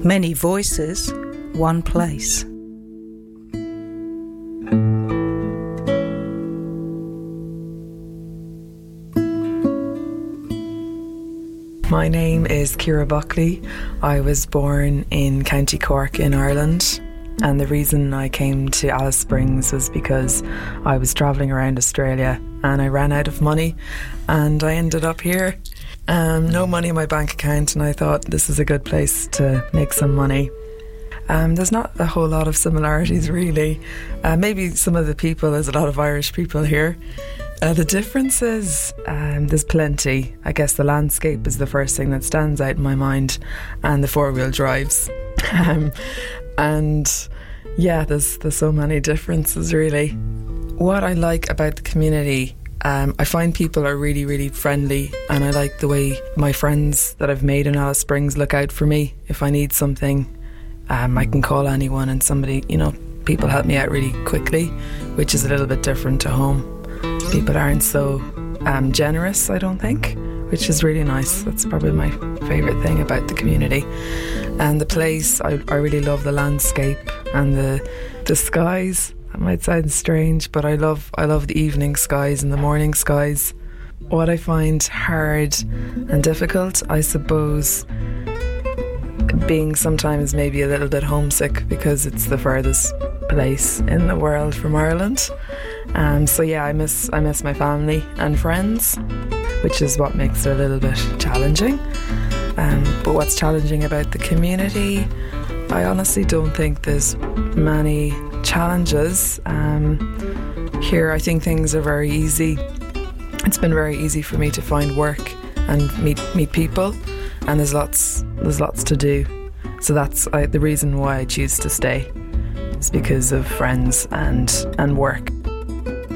Many voices, one place. My name is Ciara Buckley. I was born in County Cork in Ireland, and the reason I came to Alice Springs was because I was travelling around Australia and I ran out of money and I ended up here. No money in my bank account, and I thought this is a good place to make some money. There's not a whole lot of similarities really. Maybe some of the people, there's a lot of Irish people here. The differences, there's plenty. I guess the landscape is the first thing that stands out in my mind, and the four-wheel drives. And yeah, there's so many differences really. What I like about the community, I find people are really, really friendly, and I like the way my friends that I've made in Alice Springs look out for me. If I need something, I can call anyone and somebody, people help me out really quickly, which is a little bit different to home. People aren't so generous, I don't think, which is really nice. That's probably my favourite thing about the community. And the place, I really love the landscape and the skies. That might sound strange, but I love the evening skies and the morning skies. What I find hard and difficult, I suppose, being sometimes maybe a little bit homesick because it's the furthest place in the world from Ireland. So yeah, I miss my family and friends, which is what makes it a little bit challenging. But what's challenging about the community, I honestly don't think there's many challenges. Here I think things are very easy. It's been very easy for me to find work and meet people, and there's lots to do. So that's the reason why I choose to stay. It's because of friends and work.